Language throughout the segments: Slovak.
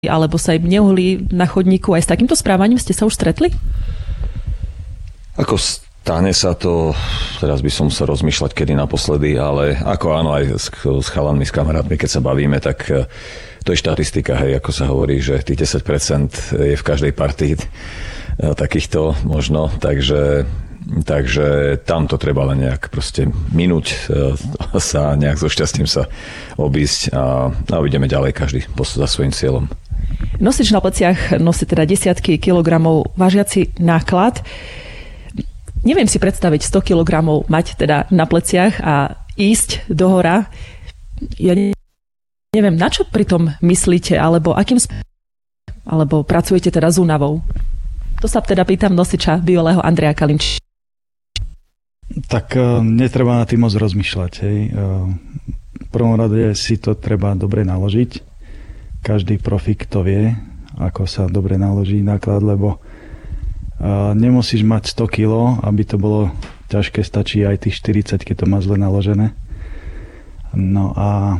alebo sa im neuhli na chodníku. Aj s takýmto správaním ste sa už stretli? Ako stane sa to, teraz by som sa rozmýšľať, kedy naposledy, ale ako áno, aj s chalanmi, s kamarátmi, keď sa bavíme, tak to je štatistika, hej, ako sa hovorí, že tých 10% je v každej partii takýchto možno, takže tam to treba len nejak proste minúť sa, nejak so šťastím sa obísť a ideme ďalej každý za svojím cieľom. Nosič na pleciach nosí teda desiatky kilogramov vážiaci náklad. Neviem si predstaviť 100 kilogramov mať teda na pleciach a ísť do hora. Ja neviem, na čo pri tom myslíte, alebo alebo pracujete teda s únavou? To sa teda pýtam nosiča biolého Andreja Kalinčíka. Tak netreba na tým moc rozmýšľať. Hej. V prvom rade si to treba dobre naložiť. Každý profík to vie, ako sa dobre naloží náklad, lebo nemusíš mať 100 kg, aby to bolo ťažké, stačí aj tých 40, keď to má zle naložené. No a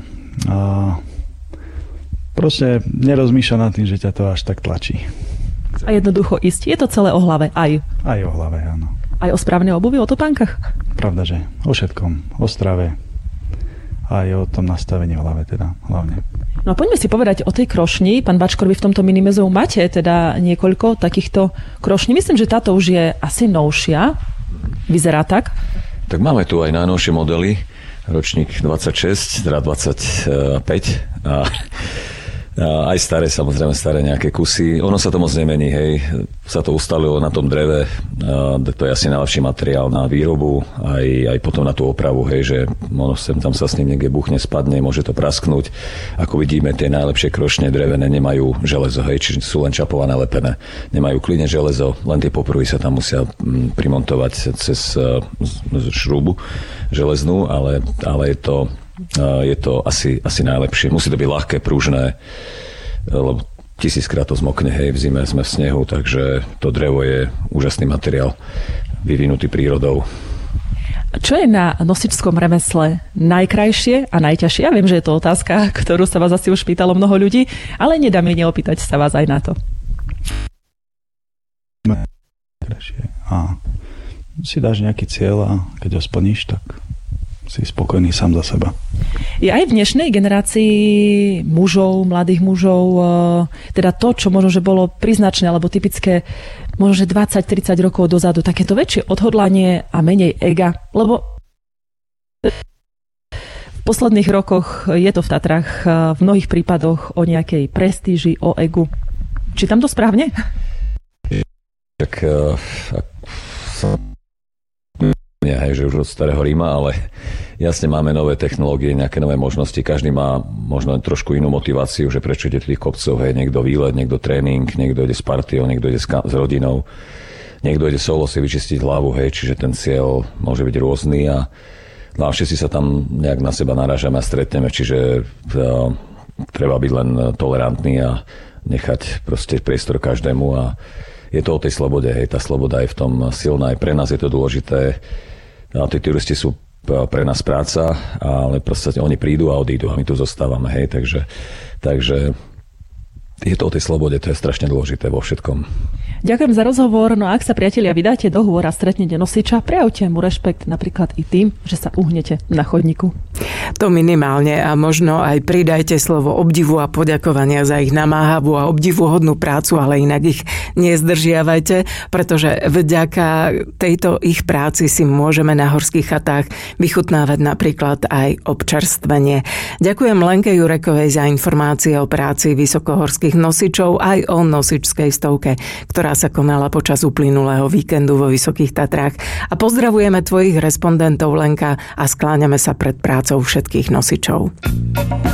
proste nerozmýšľa nad tým, že ťa to až tak tlačí. A jednoducho ísť. Je to celé o hlave aj? Aj o hlave, áno. Aj o správnej obuvi, o topánkach? Pravda, že o všetkom. O strave. Aj o tom nastavení v hlave teda hlavne. No a poďme si povedať o tej krošni. Pán Bačkor, vy v tomto Minimezeu máte teda niekoľko takýchto krošní. Myslím, že táto už je asi novšia. Vyzerá tak? Tak máme tu aj najnovšie modely. Ročník 26, teda 25 a aj staré, samozrejme staré nejaké kusy. Ono sa to moc nemení, hej. Sa to ustalilo na tom dreve, to je asi najlepší materiál na výrobu, aj potom na tú opravu, hej, že ono sem tam sa s ním niekde buchne, spadne, môže to prasknúť. Ako vidíme, tie najlepšie krošne drevené nemajú železo, hej, čiže sú len čapované, lepené. Nemajú klidne železo, len tie popruhy sa tam musia primontovať cez šrúbu železnú, ale je to asi najlepšie. Musí to byť ľahké, pružné, lebo 1000-krát to zmokne, hej, v zime sme v snehu, takže to drevo je úžasný materiál, vyvinutý prírodou. Čo je na nosičskom remesle najkrajšie a najťažšie? Ja viem, že je to otázka, ktorú sa vás asi už pýtalo mnoho ľudí, ale nedá mi neopýtať sa vás aj na to. A si dáš nejaký cieľ a keď ho splníš, tak si spokojný sám za seba. Je aj v dnešnej generácii mužov, mladých mužov, teda to, čo možno, že bolo príznačné alebo typické možno, že 20-30 rokov dozadu, takéto väčšie odhodlanie a menej ega, lebo v posledných rokoch je to v Tatrách v mnohých prípadoch o nejakej prestíži, o egu. Čítam to správne? Tak nie, hej, že už od starého Ríma, ale jasne máme nové technológie, nejaké nové možnosti. Každý má možno trošku inú motiváciu, že prečo ide tých kopcov, hej, niekto výlet, niekto tréning, niekto ide s partiou, niekto ide s rodinou, niekto ide solo si vyčistiť hlavu, hej, čiže ten cieľ môže byť rôzny a všetci sa tam nejak na seba narážame a stretneme, čiže treba byť len tolerantný a nechať proste priestor každému a je to o tej slobode, hej, tá sloboda je v tom silná, aj pre nás je to dôležité. A tí turisti sú pre nás práca, ale proste oni prídu a odídu a my tu zostávame, hej, takže je to o tej slobode, to je strašne dôležité vo všetkom. Ďakujem za rozhovor, no a ak sa priatelia vydáte do hôr a stretnete nosiča, prejavte mu rešpekt napríklad i tým, že sa uhnete na chodníku. To minimálne a možno aj pridajte slovo obdivu a poďakovania za ich namáhavú a obdivuhodnú prácu, ale inak ich nezdržiavajte, pretože vďaka tejto ich práci si môžeme na horských chatách vychutnávať napríklad aj občerstvenie. Ďakujem Lenke Jurekovej za informácie o práci vysokohorských nosičov aj o nosičskej stovke, ktorá sa konala počas uplynulého víkendu vo Vysokých Tatrách. A pozdravujeme tvojich respondentov, Lenka, a skláňame sa pred prácou všetkých nosičov.